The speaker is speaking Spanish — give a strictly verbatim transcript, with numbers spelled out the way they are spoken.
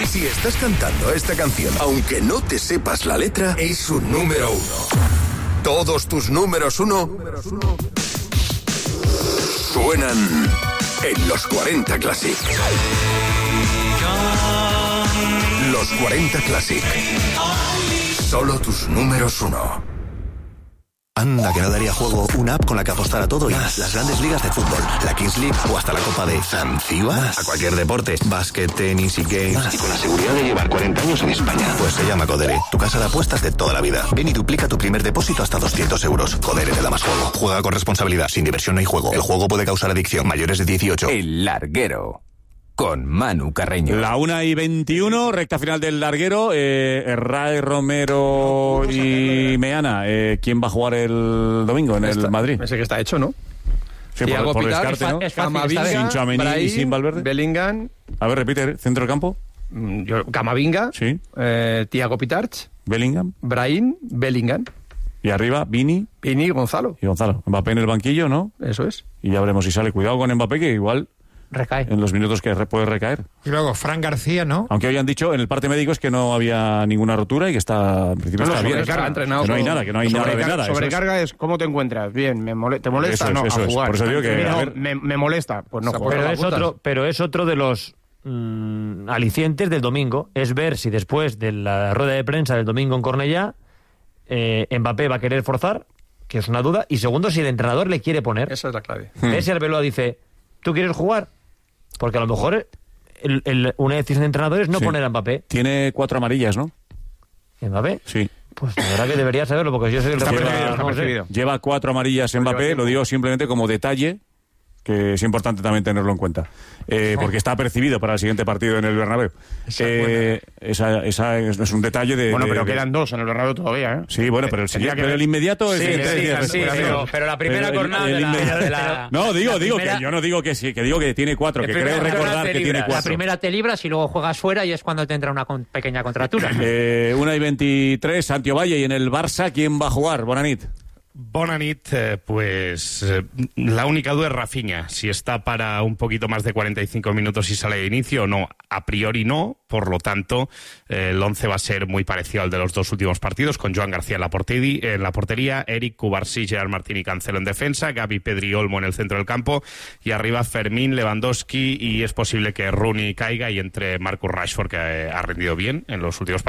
Si estás cantando esta canción, aunque no te sepas la letra, es un número uno. Todos tus números uno suenan en los cuarenta Classic. Los cuarenta Classic. Solo tus números uno. Anda, que no daría juego una app con la que apostar a todo y más. Las grandes ligas de fútbol, la Kings League o hasta la Copa de Zanzíbar. A cualquier deporte, básquet, tenis y games. Más. Y con la seguridad de llevar cuarenta años en España. Pues se llama Codere, tu casa de apuestas de toda la vida. Ven y duplica tu primer depósito hasta doscientos euros. Codere te da más juego. Juega con responsabilidad, sin diversión no hay juego. El juego puede causar adicción. Mayores de dieciocho. El Larguero. Con Manu Carreño. La una y veintiuno, recta final del Larguero. Eh, Ray, Romero y Meana. Eh, ¿Quién va a jugar el domingo en está, el Madrid? Ese que está hecho, ¿no? Sí, por, por Pitar, descarte, ¿no? Es Camavinga, sin Tchouaméni y sin Valverde. Bellingham. A ver, repite, centro del campo. Yo, Camavinga. Sí. Eh, Thiago Pitarch. Bellingham. Brahim, Bellingham. Y arriba, Vini. Vini y Gonzalo. Y Gonzalo. Mbappé en el banquillo, ¿no? Eso es. Y ya veremos si sale. Cuidado con Mbappé, que igual... recae. En los minutos que puede recaer. Y luego Fran García, ¿no? Aunque hoy han dicho en el parte médico es que no había ninguna rotura y que está, en principio no, está bien. Está entrenado, que no hay nada, que no hay nada de nada. Sobrecarga es, es cómo te encuentras. Bien, me mole, ¿te molesta? Eso no, es, eso a es. jugar. Por eso digo que... No, a ver, me, me molesta, pues no juego. Pero es, otro, pero es otro de los mmm, alicientes del domingo. Es ver si después de la rueda de prensa del domingo en Cornellá, eh, Mbappé va a querer forzar, que es una duda. Y segundo, si el entrenador le quiere poner. Esa es la clave. Hmm. Ese Arbeloa dice, ¿tú quieres jugar? Porque a lo mejor el, el, una decisión de entrenador es no sí. poner a Mbappé. Tiene cuatro amarillas, ¿no? ¿Mbappé? Sí. Pues la verdad que debería saberlo, porque yo sé que está lleva, percibido, está no percibido. sé. Lleva cuatro amarillas Mbappé, lo digo simplemente como detalle, que es importante también tenerlo en cuenta. Eh, porque está percibido para el siguiente partido en el Bernabéu. Esa, eh, esa, esa es, es un detalle de... Bueno, de, pero de, quedan dos en el Bernabéu todavía, ¿eh? Sí, bueno, pero el, siguiente, pero el inmediato es... Sí, es, sí, es, sí, es, pero, pero la primera el, jornada el, de, el la, de la... No, digo, la digo primera, que yo no digo que sí, que digo que tiene cuatro, que creo recordar que tiene cuatro. La primera te libras y luego juegas fuera y es cuando te entra una con, pequeña contractura. Eh, una y veintitrés, Santiago Valle, y en el Barça, ¿quién va a jugar? Bonanit. Bonanit, eh, pues eh, la única duda es Rafinha, si está para un poquito más de cuarenta y cinco minutos y sale de inicio o no. A priori no, por lo tanto eh, el once va a ser muy parecido al de los dos últimos partidos, con Joan García en la, porteri- en la portería, Eric, Cubarsí, Gerard Martín y Cancelo en defensa, Gavi, Pedri y Olmo en el centro del campo, y arriba Fermín, Lewandowski, y es posible que Rooney caiga y entre Marcus Rashford, que eh, ha rendido bien en los últimos partidos.